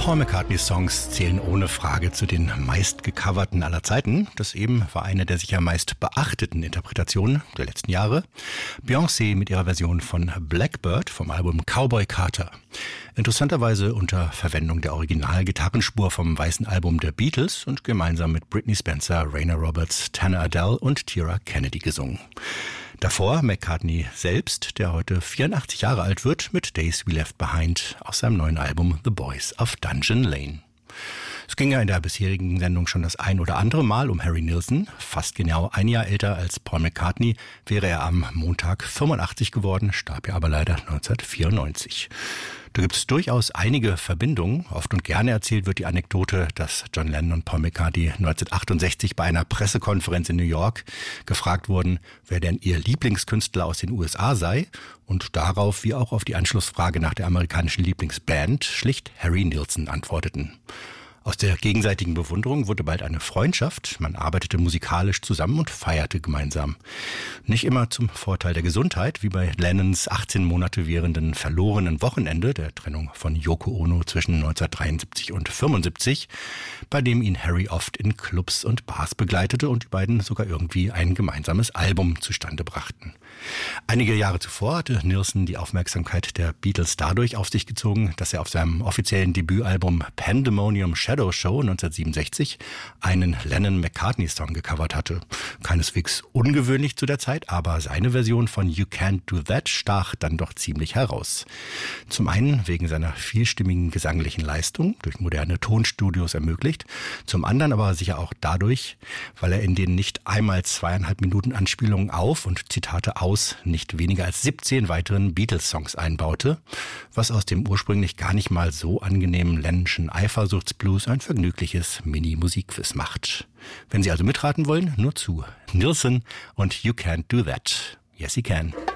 Paul McCartney-Songs zählen ohne Frage zu den meistgecoverten aller Zeiten. Das eben war eine der sicher meist beachteten Interpretationen der letzten Jahre. Beyoncé mit ihrer Version von Blackbird vom Album Cowboy Carter. Interessanterweise unter Verwendung der Original-Gitarrenspur vom weißen Album der Beatles und gemeinsam mit Britney Spencer, Raina Roberts, Tanner Adele und Tira Kennedy gesungen. Davor McCartney selbst, der heute 84 Jahre alt wird, mit Days We Left Behind aus seinem neuen Album The Boys of Dungeon Lane. Es ging ja in der bisherigen Sendung schon das ein oder andere Mal um Harry Nilsson. Fast genau ein Jahr älter als Paul McCartney wäre er am Montag 85 geworden, starb ja aber leider 1994. Da gibt es durchaus einige Verbindungen. Oft und gerne erzählt wird die Anekdote, dass John Lennon und Paul McCartney 1968 bei einer Pressekonferenz in New York gefragt wurden, wer denn ihr Lieblingskünstler aus den USA sei und darauf wie auch auf die Anschlussfrage nach der amerikanischen Lieblingsband schlicht Harry Nilsson antworteten. Aus der gegenseitigen Bewunderung wurde bald eine Freundschaft. Man arbeitete musikalisch zusammen und feierte gemeinsam. Nicht immer zum Vorteil der Gesundheit, wie bei Lennons 18 Monate währenden verlorenen Wochenende, der Trennung von Yoko Ono zwischen 1973 und 1975, bei dem ihn Harry oft in Clubs und Bars begleitete und die beiden sogar irgendwie ein gemeinsames Album zustande brachten. Einige Jahre zuvor hatte Nilsson die Aufmerksamkeit der Beatles dadurch auf sich gezogen, dass er auf seinem offiziellen Debütalbum Pandemonium Shadow Show 1967 einen Lennon-McCartney-Song gecovert hatte. Keineswegs ungewöhnlich zu der Zeit, aber seine Version von You Can't Do That stach dann doch ziemlich heraus. Zum einen wegen seiner vielstimmigen gesanglichen Leistung, durch moderne Tonstudios ermöglicht, zum anderen aber sicher auch dadurch, weil er in den nicht einmal 2,5 Minuten Anspielungen auf und Zitate aus nicht weniger als 17 weiteren Beatles-Songs einbaute, was aus dem ursprünglich gar nicht mal so angenehmen Lennonschen Eifersuchtsblues ein vergnügliches Mini-Musikquiz macht. Wenn Sie also mitraten wollen, nur zu. Nilsson und You Can't Do That. Yes, he can.